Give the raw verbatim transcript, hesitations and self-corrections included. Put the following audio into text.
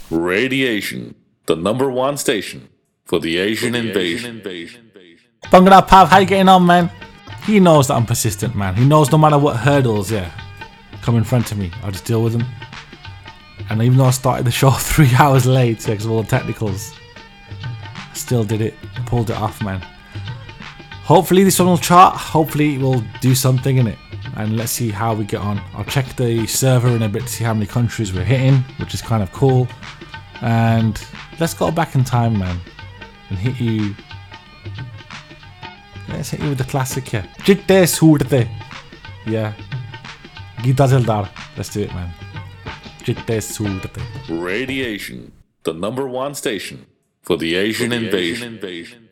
Radiation, the number one station for the Asian invasion. Bhangra Pav, how you getting on, man? He knows that I'm persistent, man. He knows no matter what hurdles, yeah, come in front of me, I'll just deal with them. And even though I started the show three hours late because of all the technicals, I still did it, pulled it off, man. Hopefully this one will chart, hopefully it will do something in it. And let's see how we get on. I'll check the server in a bit to see how many countries we're hitting, which is kind of cool. And let's go back in time, man, and hit you. Let's hit you with the classic here. Chitte Soodte. Yeah. Gita Zeldar. Let's do it, man. Chitte Soodte. Radiation, the number one station for the Asian invasion.